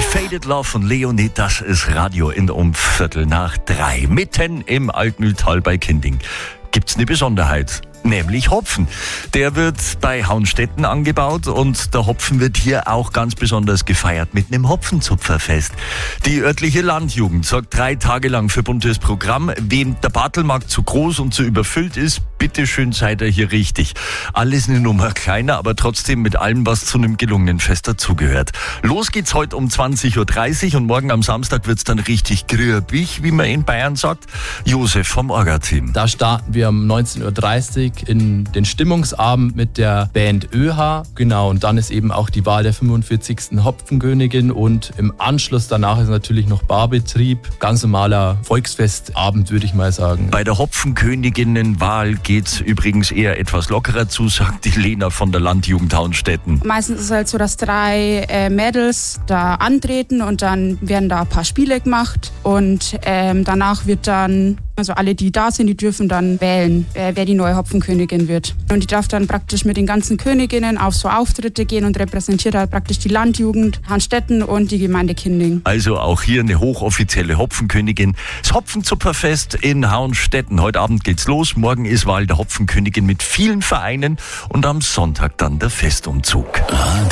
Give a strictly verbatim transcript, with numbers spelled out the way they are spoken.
Faded Love von Leonie, das ist Radio in um Viertel nach drei. Mitten im Altmühltal bei Kinding gibt's eine Besonderheit. Nämlich Hopfen. Der wird bei Haunstetten angebaut und der Hopfen wird hier auch ganz besonders gefeiert mit einem Hopfenzupferfest. Die örtliche Landjugend sorgt drei Tage lang für buntes Programm. Wem der Bartelmarkt zu groß und zu überfüllt ist, bitteschön seid ihr hier richtig. Alles eine Nummer kleiner, aber trotzdem mit allem, was zu einem gelungenen Fest dazugehört. Los geht's heute um zwanzig Uhr dreißig und morgen am Samstag wird's dann richtig grübig, wie man in Bayern sagt. Josef vom Orga-Team. Da starten wir um neunzehn Uhr dreißig in den Stimmungsabend mit der Band ÖH. Genau, und dann ist eben auch die Wahl der fünfundvierzigsten Hopfenkönigin und im Anschluss danach ist natürlich noch Barbetrieb. Ganz normaler Volksfestabend, würde ich mal sagen. Bei der Hopfenköniginnenwahl geht's übrigens eher etwas lockerer zu, sagt die Lena von der Landjugend Haunstetten. Meistens ist es halt so, dass drei äh, Mädels da antreten und dann werden da ein paar Spiele gemacht und ähm, danach wird dann, also alle, die da sind, die dürfen dann wählen, äh, wer die neue Hopfenkönigin wird. Und die darf dann praktisch mit den ganzen Königinnen auf so Auftritte gehen und repräsentiert halt praktisch die Landjugend Haunstetten und die Gemeinde Kinding. Also auch hier eine hochoffizielle Hopfenkönigin. Das Hopfenzupferfest in Haunstetten. Heute Abend geht's los. Morgen ist Wahl der Hopfenkönigin mit vielen Vereinen und am Sonntag dann der Festumzug.